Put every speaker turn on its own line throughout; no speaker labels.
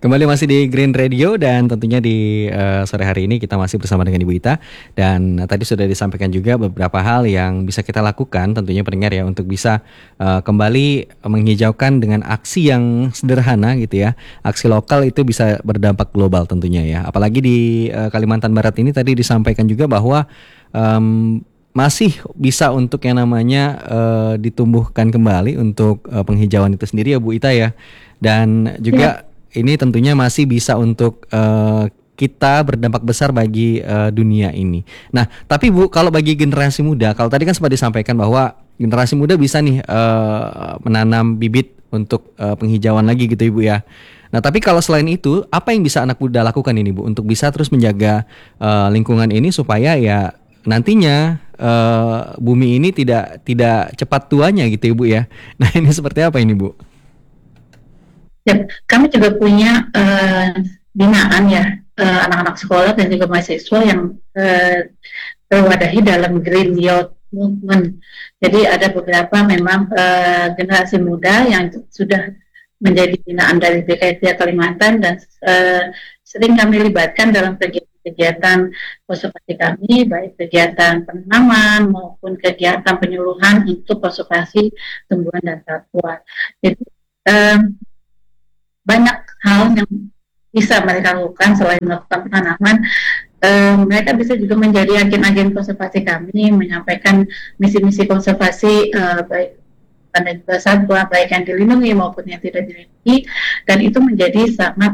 Kembali masih di Green Radio dan tentunya di sore hari ini kita masih bersama dengan Ibu Ita. Dan tadi sudah disampaikan juga beberapa hal yang bisa kita lakukan tentunya pendengar ya, untuk bisa kembali menghijaukan dengan aksi yang sederhana gitu ya. Aksi lokal itu bisa berdampak global tentunya ya. Apalagi di Kalimantan Barat ini tadi disampaikan juga bahwa masih bisa untuk yang namanya ditumbuhkan kembali untuk penghijauan itu sendiri ya Bu Ita ya. Dan juga ini tentunya masih bisa untuk kita berdampak besar bagi dunia ini. Nah, tapi Bu, kalau bagi generasi muda, kalau tadi kan sempat disampaikan bahwa generasi muda bisa nih menanam bibit untuk penghijauan lagi gitu Ibu ya. Nah, tapi kalau selain itu, apa yang bisa anak muda lakukan ini Bu untuk bisa terus menjaga lingkungan ini supaya ya nantinya bumi ini tidak cepat tuanya gitu Ibu ya. Nah, ini seperti apa ini Bu?
Ya, kami juga punya binaan ya, anak-anak sekolah dan juga mahasiswa yang terwadahi dalam Green Youth Movement. Jadi ada beberapa memang generasi muda yang sudah menjadi binaan dari DKI Kalimantan dan sering kami libatkan dalam kegiatan konservasi kami, baik kegiatan penanaman maupun kegiatan penyuluhan untuk konservasi tumbuhan dan satwa. Jadi banyak hal yang bisa mereka lakukan selain melakukan penanaman. Mereka bisa juga menjadi agen-agen konservasi kami, menyampaikan misi-misi konservasi baik dan juga satwa, baik yang dilindungi maupun yang tidak dilindungi, dan itu menjadi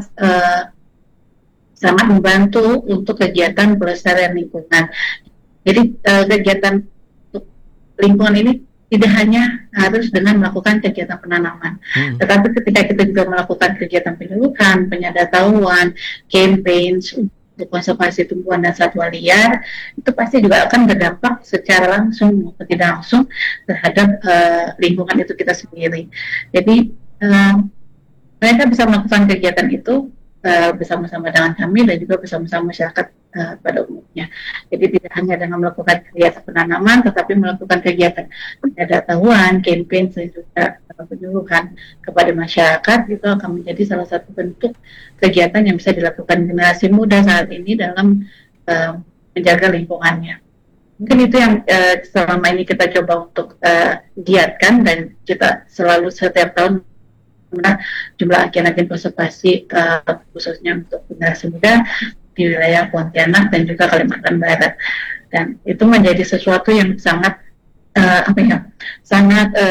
sangat membantu untuk kegiatan pelestarian lingkungan. Jadi kegiatan untuk lingkungan ini tidak hanya harus dengan melakukan kegiatan penanaman, tetapi ketika kita juga melakukan kegiatan penyuluhan, penyadatawan, campaigns untuk konservasi tumbuhan dan satwa liar, itu pasti juga akan berdampak secara langsung maupun tidak langsung terhadap lingkungan itu kita sendiri. Jadi mereka bisa melakukan kegiatan itu bersama-sama dengan kami dan juga bersama-sama masyarakat pada umumnya. Jadi tidak hanya dengan melakukan kegiatan penanaman, tetapi melakukan kegiatan pengetahuan, campaign, dan juga penyuluhan kepada masyarakat, itu akan menjadi salah satu bentuk kegiatan yang bisa dilakukan generasi muda saat ini dalam menjaga lingkungannya. Mungkin itu yang selama ini kita coba untuk giatkan, dan kita selalu setiap tahun jumlah agen-agen konservasi khususnya untuk generasi muda di wilayah Pontianak dan juga Kalimantan Barat, dan itu menjadi sesuatu yang sangat sangat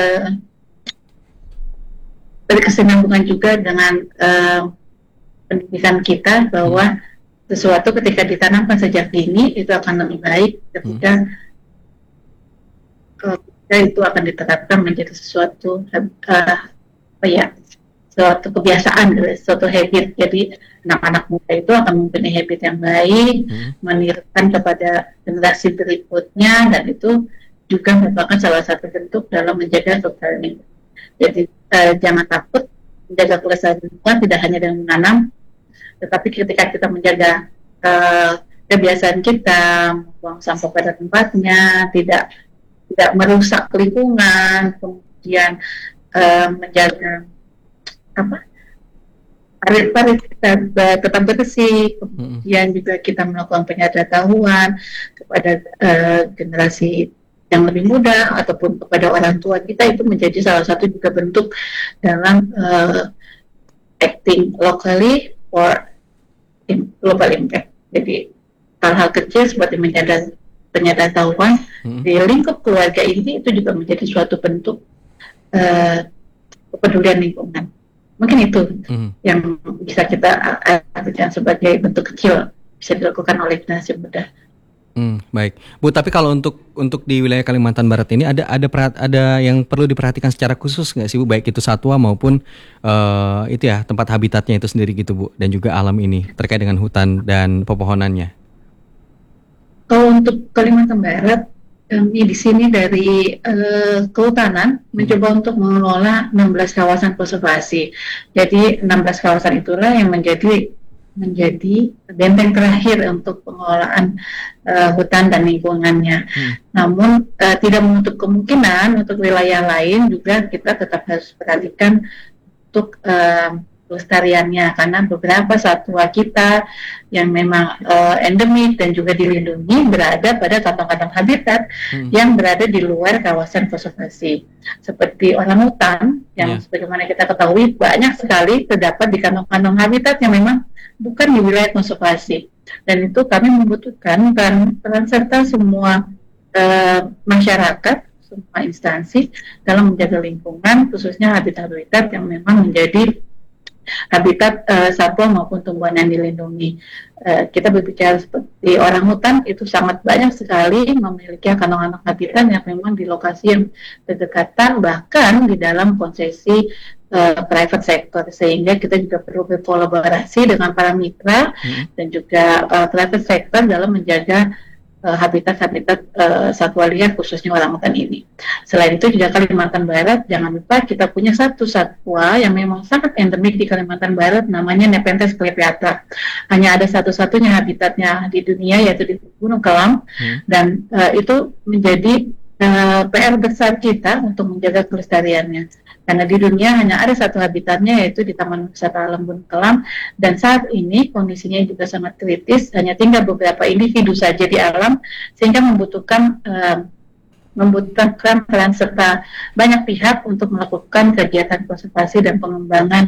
berkesinambungan juga dengan pendidikan kita, bahwa sesuatu ketika ditanamkan sejak dini itu akan lebih baik ketika itu akan diterapkan menjadi sesuatu suatu kebiasaan, suatu habit. Jadi anak-anak muda itu akan mempunyai habit yang baik, menirukan kepada generasi berikutnya, dan itu juga merupakan salah satu bentuk dalam menjaga kelestarian. Jadi jangan takut menjaga kelestarian lingkungan tidak hanya dengan menanam, tetapi ketika kita menjaga kebiasaan kita, buang sampah pada tempatnya, tidak merusak lingkungan, kemudian menjaga parit kita tetap bersih, kemudian juga kita melakukan penyadaran kepada generasi yang lebih muda ataupun kepada orang tua kita, itu menjadi salah satu juga bentuk dalam acting locally for global impact. Jadi hal-hal kecil seperti penyadaran di lingkup keluarga ini itu juga menjadi suatu bentuk kepedulian lingkungan. Mungkin itu yang bisa kita artikan sebagai bentuk kecil bisa dilakukan oleh generasi muda.
Baik, Bu. Tapi kalau untuk di wilayah Kalimantan Barat ini ada yang perlu diperhatikan secara khusus nggak sih Bu? Baik itu satwa maupun itu ya tempat habitatnya itu sendiri gitu Bu, dan juga alam ini terkait dengan hutan dan pepohonannya.
Kalau untuk Kalimantan Barat, kami di sini dari Kehutanan mencoba untuk mengelola 16 kawasan konservasi. Jadi 16 kawasan itulah yang menjadi benteng terakhir untuk pengelolaan hutan dan lingkungannya. Namun tidak menutup kemungkinan untuk wilayah lain juga kita tetap harus perhatikan untuk pelestariannya, karena beberapa satwa kita yang memang endemik dan juga dilindungi berada pada kantong-kantong habitat yang berada di luar kawasan konservasi, seperti orangutan yang sebagaimana kita ketahui banyak sekali terdapat di kantong-kantong habitat yang memang bukan di wilayah konservasi, dan itu kami membutuhkan peran serta semua masyarakat, semua instansi dalam menjaga lingkungan, khususnya habitat-habitat yang memang menjadi habitat satwa maupun tumbuhan yang dilindungi. Kita berbicara seperti orangutan, itu sangat banyak sekali memiliki kantong-kantong habitat yang memang di lokasi yang berdekatan, bahkan di dalam konsesi private sector, sehingga kita juga perlu berkolaborasi dengan para mitra dan juga private sector dalam menjaga habitat-habitat satwa liar khususnya orangutan ini. Selain itu juga Kalimantan Barat, jangan lupa kita punya satu satwa yang memang sangat endemik di Kalimantan Barat, namanya Nepenthes clypeata. Hanya ada satu-satunya habitatnya di dunia, yaitu di Gunung Kelam, dan itu menjadi PR besar kita untuk menjaga kelestariannya. Karena di dunia hanya ada satu habitatnya, yaitu di Taman Wisata Alam Gunung Kelam, dan saat ini kondisinya juga sangat kritis, hanya tinggal beberapa individu saja di alam, sehingga membutuhkan peran serta banyak pihak untuk melakukan kegiatan konservasi dan pengembangan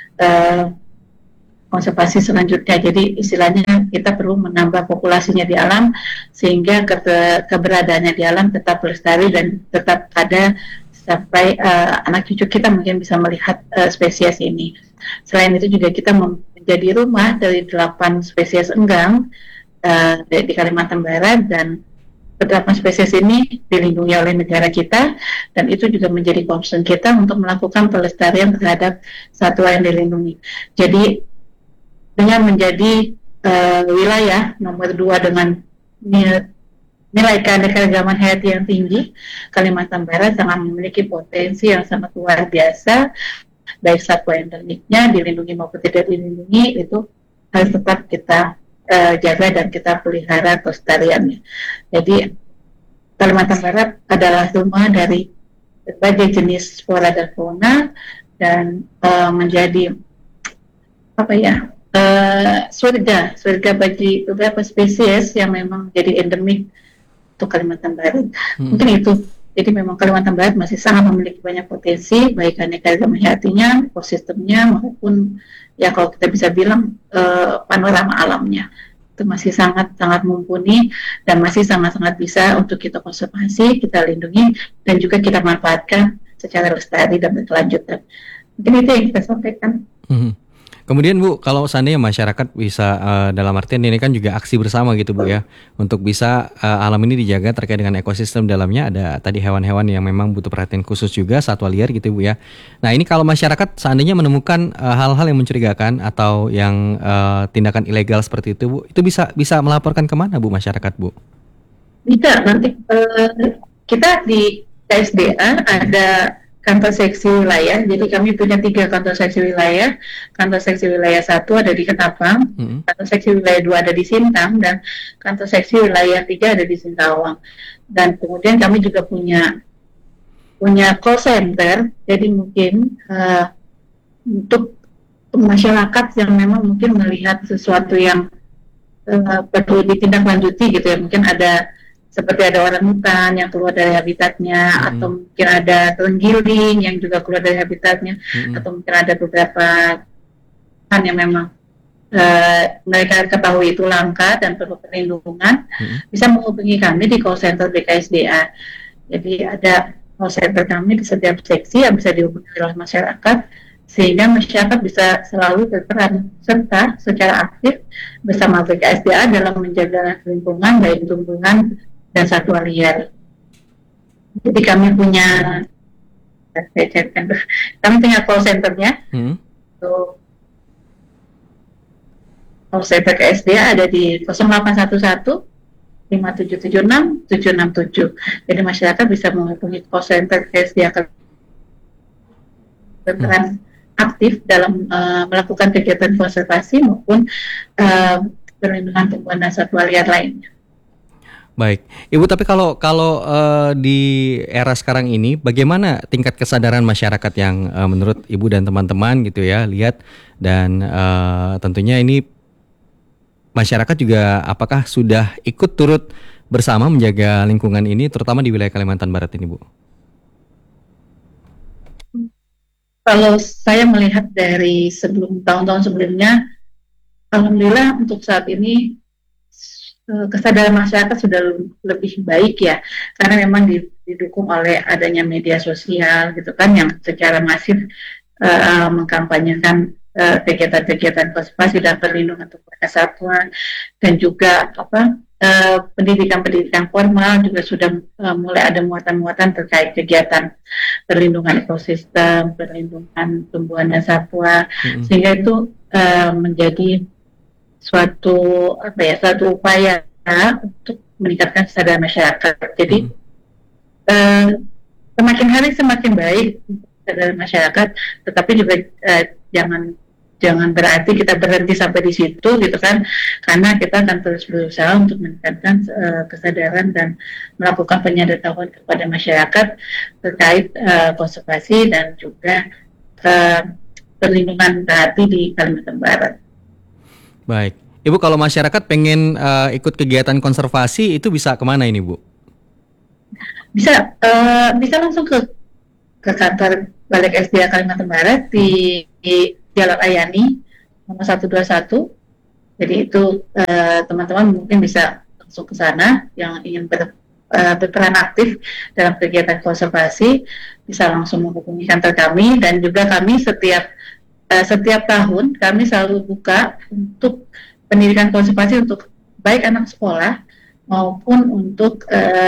konservasi selanjutnya. Jadi istilahnya kita perlu menambah populasinya di alam, sehingga keberadaannya di alam tetap lestari dan tetap ada sampai anak cucu kita mungkin bisa melihat spesies ini. Selain itu juga kita menjadi rumah dari 8 spesies enggang di Kalimantan Barat, dan 8 spesies ini dilindungi oleh negara kita, dan itu juga menjadi concern kita untuk melakukan pelestarian terhadap satwa yang dilindungi. Jadi dengan menjadi wilayah nomor 2 dengan nilai keanekaragaman hayati yang tinggi, Kalimantan Barat sangat memiliki potensi yang sangat luar biasa, baik satwa endemiknya dilindungi maupun tidak dilindungi, itu harus tetap kita jaga dan kita pelihara kelestariannya. Jadi Kalimantan Barat adalah rumah dari berbagai jenis flora dan fauna, dan menjadi surga bagi beberapa spesies yang memang jadi endemik untuk Kalimantan Barat. Mungkin itu. Jadi memang Kalimantan Barat masih sangat memiliki banyak potensi, baik keanekaragaman hayatinya, ekosistemnya, maupun ya kalau kita bisa bilang panorama alamnya. Itu masih sangat-sangat mumpuni dan masih sangat-sangat bisa untuk kita konservasi, kita lindungi, dan juga kita manfaatkan secara lestari dan berkelanjutan. Mungkin itu yang kita sampaikan.
Kemudian Bu, kalau seandainya masyarakat bisa dalam artian ini kan juga aksi bersama gitu Bu ya, untuk bisa alam ini dijaga terkait dengan ekosistem dalamnya, ada tadi hewan-hewan yang memang butuh perhatian khusus juga, satwa liar gitu Bu ya. Nah ini kalau masyarakat seandainya menemukan hal-hal yang mencurigakan atau yang tindakan ilegal seperti itu Bu, itu bisa melaporkan kemana Bu masyarakat Bu?
Bisa, nanti kita di KSDA ada kantor seksi wilayah. Jadi kami punya 3 kantor seksi wilayah. Kantor seksi wilayah 1 ada di Ketapang, kantor seksi wilayah 2 ada di Sintang, dan kantor seksi wilayah 3 ada di Singkawang. Dan kemudian kami juga punya call center. Jadi mungkin untuk masyarakat yang memang mungkin melihat sesuatu yang perlu ditindaklanjuti gitu ya, mungkin ada seperti ada orangutan yang keluar dari habitatnya, atau mungkin ada terenggiling yang juga keluar dari habitatnya, atau mungkin ada beberapa yang memang mereka ketahui itu langka dan perlu perlindungan, bisa menghubungi kami di call center BKSDA. Jadi ada call center kami di setiap seksi yang bisa dihubungi oleh masyarakat, sehingga masyarakat bisa selalu berperan serta secara aktif bersama BKSDA dalam menjaga lingkungan, baik tumbuhan dan satwa liar. Jadi kami punya call centernya. Call center KSDA ada di 0811 5776 767. Jadi masyarakat bisa menghubungi call center KSDA berperan aktif dalam melakukan kegiatan konservasi maupun perlindungan tumbuhan dan satwa liar lainnya.
Baik, Ibu. Tapi kalau kalau di era sekarang ini, bagaimana tingkat kesadaran masyarakat yang menurut Ibu dan teman-teman gitu ya lihat, dan tentunya ini masyarakat juga apakah sudah ikut turut bersama menjaga lingkungan ini, terutama di wilayah Kalimantan Barat ini, Bu?
Kalau saya melihat dari sebelum tahun-tahun sebelumnya, alhamdulillah untuk saat ini kesadaran masyarakat sudah lebih baik ya, karena memang didukung oleh adanya media sosial gitu kan, yang secara masif mengkampanyekan kegiatan-kegiatan konservasi dan perlindungan untuk satwa, dan juga pendidikan-pendidikan formal juga sudah mulai ada muatan-muatan terkait kegiatan perlindungan ekosistem, perlindungan tumbuhan dan satwa, sehingga itu menjadi suatu upaya untuk meningkatkan kesadaran masyarakat. Jadi semakin hari semakin baik kesadaran masyarakat, tetapi juga jangan berarti kita berhenti sampai di situ gitu kan, karena kita akan terus berusaha untuk meningkatkan kesadaran dan melakukan penyadaran kepada masyarakat terkait konservasi dan juga perlindungan hati di Kalimantan Barat.
Baik, Ibu, kalau masyarakat pengen ikut kegiatan konservasi itu bisa kemana ini, Bu?
Bisa langsung ke kantor Balik SDA Kalimantan Barat di Jalan Ayani nomor 121. Jadi itu teman-teman mungkin bisa langsung ke sana yang ingin berperan aktif dalam kegiatan konservasi, bisa langsung menghubungi kantor kami, dan juga kami setiap tahun kami selalu buka untuk pendidikan konservasi untuk baik anak sekolah maupun untuk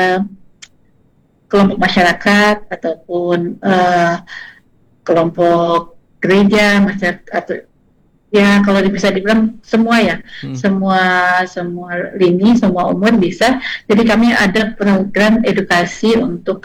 kelompok masyarakat ataupun kelompok gereja, masyarakat, atau ya kalau bisa dibilang semua ya, semua lini, semua umur bisa. Jadi kami ada program edukasi untuk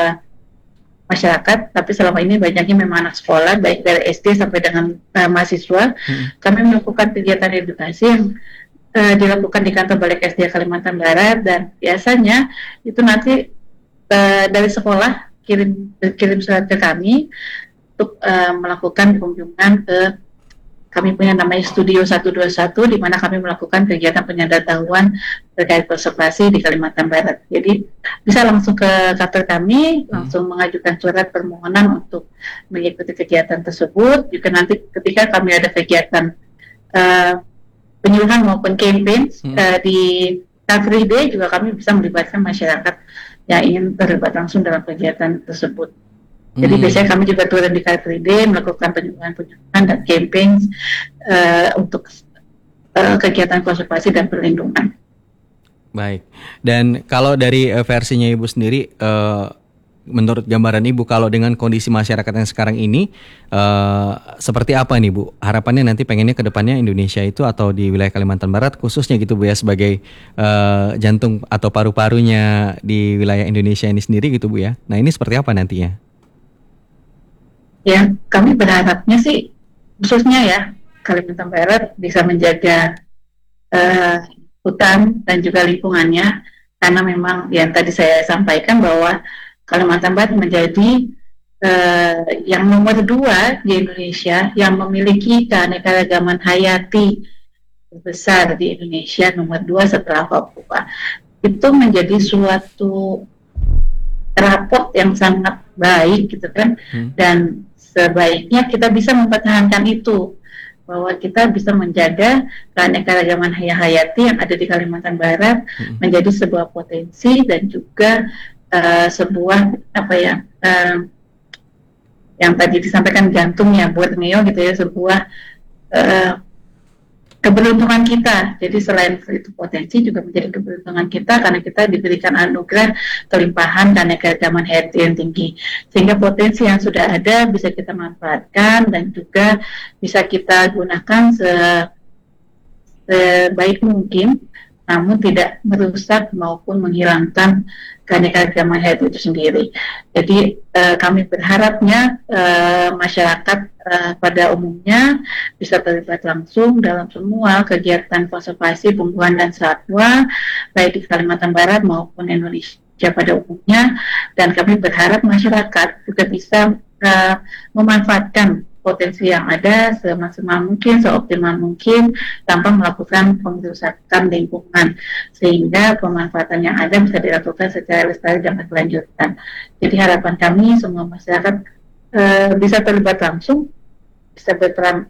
masyarakat, tapi selama ini banyaknya memang anak sekolah, baik dari SD sampai dengan mahasiswa. Kami melakukan kegiatan edukasi yang dilakukan di kantor Balik SD Kalimantan Barat, dan biasanya itu nanti dari sekolah kirim surat ke kami untuk melakukan kunjungan ke, kami punya namanya Studio 121, di mana kami melakukan kegiatan penyadaran terkait konservasi di Kalimantan Barat. Jadi bisa langsung ke kantor kami, langsung mengajukan surat permohonan untuk mengikuti kegiatan tersebut. Juga nanti ketika kami ada kegiatan penyuluhan maupun campaign di Car Free Day, juga kami bisa melibatkan masyarakat yang ingin terlibat langsung dalam kegiatan tersebut. Jadi biasanya kami juga turun di Car Free Day melakukan penyuluhan dan campaign untuk kegiatan konservasi dan perlindungan.
Baik. Dan kalau dari versinya Ibu sendiri, menurut gambaran Ibu, kalau dengan kondisi masyarakat yang sekarang ini, seperti apa nih Bu? Harapannya nanti pengennya ke depannya Indonesia itu, atau di wilayah Kalimantan Barat khususnya gitu Bu ya, sebagai jantung atau paru-parunya di wilayah Indonesia ini sendiri gitu Bu ya. Nah ini seperti apa nantinya?
Ya, kami berharapnya sih khususnya ya Kalimantan Barat bisa menjaga hutan dan juga lingkungannya, karena memang yang tadi saya sampaikan bahwa Kalimantan Barat menjadi yang nomor 2 di Indonesia yang memiliki keanekaragaman hayati besar di Indonesia, nomor 2 setelah Papua. Itu menjadi suatu raport yang sangat baik gitu kan, dan sebaiknya kita bisa mempertahankan itu, bahwa kita bisa menjaga keanekaragaman hayati yang ada di Kalimantan Barat menjadi sebuah potensi, dan juga sebuah yang tadi disampaikan jantungnya buat Neo gitu ya, sebuah keberuntungan kita. Jadi selain itu potensi, juga menjadi keberuntungan kita karena kita diberikan anugerah kelimpahan dan keanekaragaman hayati yang tinggi, sehingga potensi yang sudah ada bisa kita manfaatkan dan juga bisa kita gunakan sebaik mungkin namun tidak merusak maupun menghilangkan keanekaragaman hayati itu sendiri. Jadi kami berharapnya masyarakat pada umumnya bisa terlibat langsung dalam semua kegiatan konservasi tumbuhan dan satwa, baik di Kalimantan Barat maupun Indonesia pada umumnya, dan kami berharap masyarakat juga bisa memanfaatkan potensi yang ada semaksimal mungkin, seoptimal mungkin, tanpa melakukan pengrusakan lingkungan, sehingga pemanfaatan yang ada bisa dilakukan secara lestari dan berkelanjutan. Jadi harapan kami semua masyarakat bisa terlibat langsung, bisa berperan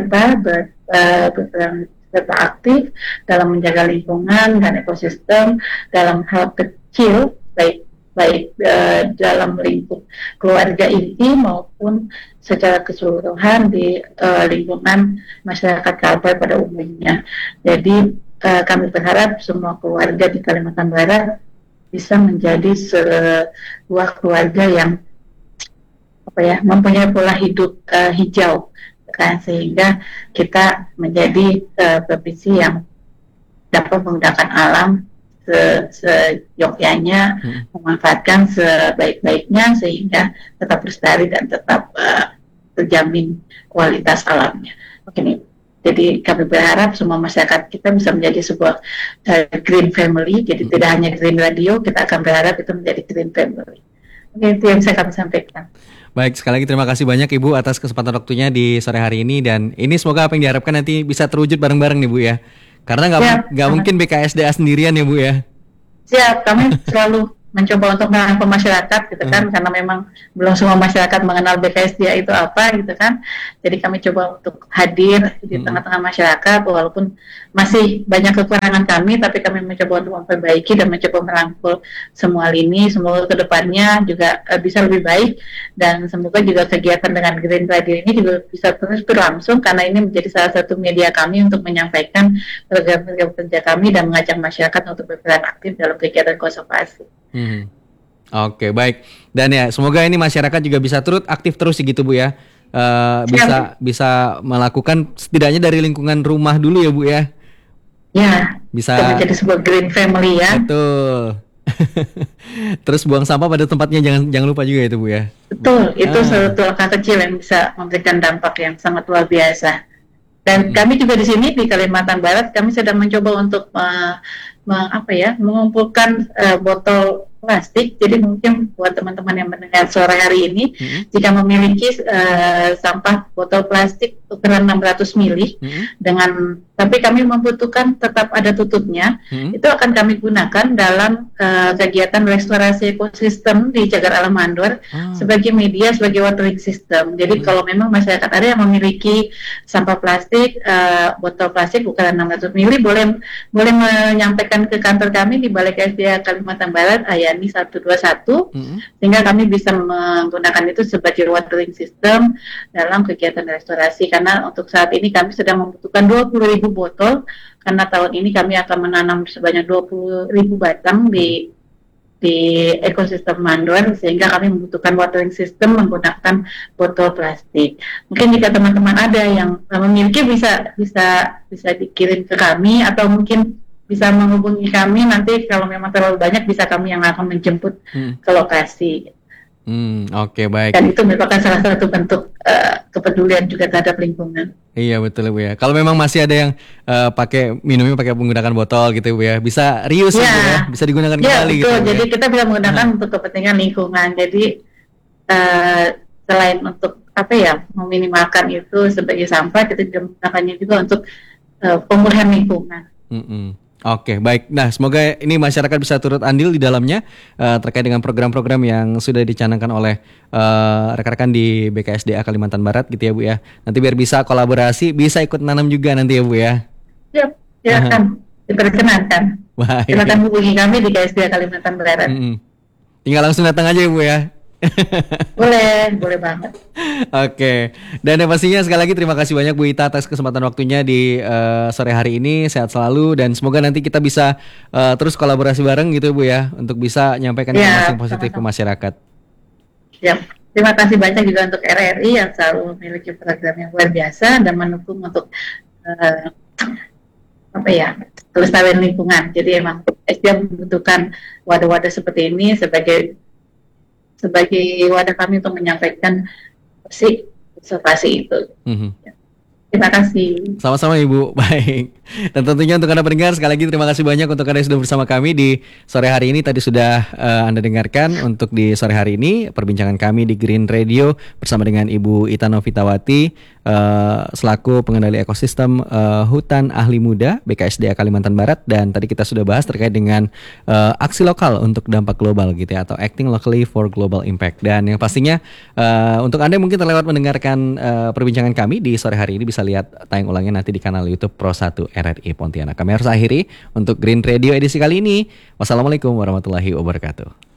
serta aktif dalam menjaga lingkungan dan ekosistem dalam hal kecil, baik dalam lingkup keluarga inti maupun secara keseluruhan di lingkungan masyarakat Kalbar pada umumnya. Jadi kami berharap semua keluarga di Kalimantan Barat bisa menjadi sebuah keluarga yang mempunyai pola hidup hijau, kan, sehingga kita menjadi provinsi yang dapat menggunakan alam seyogyanya, memanfaatkan sebaik-baiknya sehingga tetap lestari dan tetap terjamin kualitas alamnya. Oke, jadi kami berharap semua masyarakat kita bisa menjadi sebuah green family. Jadi tidak hanya green radio, kita akan berharap itu menjadi green family. Oke, itu yang bisa kami sampaikan.
Baik, sekali lagi terima kasih banyak Ibu atas kesempatan waktunya di sore hari ini, dan ini semoga apa yang diharapkan nanti bisa terwujud bareng-bareng nih Bu ya. Karena nggak mungkin BKSDA sendirian ya Bu ya.
Siap, kami selalu mencoba untuk merangkul masyarakat gitu kan, karena memang belum semua masyarakat mengenal BKSDA itu apa gitu kan. Jadi kami coba untuk hadir di tengah-tengah masyarakat, walaupun masih banyak kekurangan kami, tapi kami mencoba untuk memperbaiki dan mencoba merangkul semua lini. Semoga kedepannya juga bisa lebih baik, dan semoga juga kegiatan dengan Green Radio ini juga bisa terus berlangsung, karena ini menjadi salah satu media kami untuk menyampaikan program-program kerja kami dan mengajak masyarakat untuk berperan aktif dalam kegiatan konservasi.
Oke, baik. Dan ya semoga ini masyarakat juga bisa turut aktif terus gitu Bu ya. Bisa melakukan setidaknya dari lingkungan rumah dulu ya Bu ya.
Ya, bisa menjadi sebuah green family ya.
Betul. Terus buang sampah pada tempatnya, jangan lupa juga itu Bu ya.
Betul, itu suatu langkah kecil yang bisa memberikan dampak yang sangat luar biasa. Dan kami juga di sini di Kalimantan Barat, kami sedang mencoba untuk mengumpulkan botol plastik. Jadi mungkin buat teman-teman yang mendengar sore hari ini, jika memiliki sampah botol plastik ukuran 600 mili, tapi kami membutuhkan tetap ada tutupnya, itu akan kami gunakan dalam kegiatan restorasi ekosistem di Cagar Alam Mandor sebagai media, sebagai watering system. Jadi kalau memang masyarakat ada yang memiliki sampah plastik, botol plastik ukuran 600 mili, boleh menyampaikan ke kantor kami di Balai KSDA Kalimantan Barat, Ayani 121, sehingga kami bisa menggunakan itu sebagai watering system dalam kegiatan restorasi. Karena untuk saat ini kami sedang membutuhkan 20.000 botol, karena tahun ini kami akan menanam sebanyak 20.000 batang di ekosistem Mandor, sehingga kami membutuhkan watering system menggunakan botol plastik. Mungkin jika teman-teman ada yang memiliki bisa dikirim ke kami, atau mungkin bisa menghubungi kami nanti kalau memang terlalu banyak, bisa kami yang akan menjemput ke lokasi.
Oke, baik.
Dan itu merupakan salah satu bentuk kepedulian juga terhadap lingkungan.
Iya betul Bu ya. Kalau memang masih ada yang minumnya pakai menggunakan botol gitu Bu ya, bisa reuse ya, Bu ya, bisa digunakan kembali
betul.
gitu.
Jadi kita bisa menggunakan untuk kepentingan lingkungan. Jadi selain untuk meminimalkan itu sebagai sampah, kita juga menggunakannya juga untuk pemulihan lingkungan.
Oke, baik. Nah, semoga ini masyarakat bisa turut andil di dalamnya terkait dengan program-program yang sudah dicanangkan oleh rekan-rekan di BKSDA Kalimantan Barat gitu ya Bu ya. Nanti biar bisa kolaborasi, bisa ikut nanam juga nanti ya Bu ya.
Silakan, diperkenankan.
Baik.
Silakan hubungi kami di KSDA Kalimantan Barat.
Tinggal langsung datang aja ya Bu ya.
Boleh banget.
Oke. Dan yang pastinya sekali lagi terima kasih banyak Bu Ita atas kesempatan waktunya di sore hari ini. Sehat selalu dan semoga nanti kita bisa terus kolaborasi bareng gitu Bu ya, untuk bisa nyampaikan informasi yang positif ke masyarakat.
Ya, terima kasih banyak juga untuk RRI yang selalu memiliki program yang luar biasa dan mendukung untuk kelestarian lingkungan. Jadi emang SDA membutuhkan wadah-wadah seperti ini sebagai wadah kami untuk menyampaikan konservasi itu. Terima kasih.
Sama-sama Ibu, baik. Dan tentunya untuk Anda pendengar, sekali lagi terima kasih banyak untuk Anda yang sudah bersama kami di sore hari ini. Tadi sudah Anda dengarkan untuk di sore hari ini perbincangan kami di Green Radio bersama dengan Ibu Ita Novitawati selaku pengendali ekosistem hutan ahli muda BKSDA Kalimantan Barat. Dan tadi kita sudah bahas terkait dengan aksi lokal untuk dampak global gitu ya, atau acting locally for global impact. Dan yang pastinya untuk Anda yang mungkin terlewat mendengarkan perbincangan kami di sore hari ini, bisa lihat tayang ulangnya nanti di kanal YouTube Pro 1 RRI Pontianak. Kami harus akhiri untuk Green Radio edisi kali ini. Wassalamualaikum warahmatullahi wabarakatuh.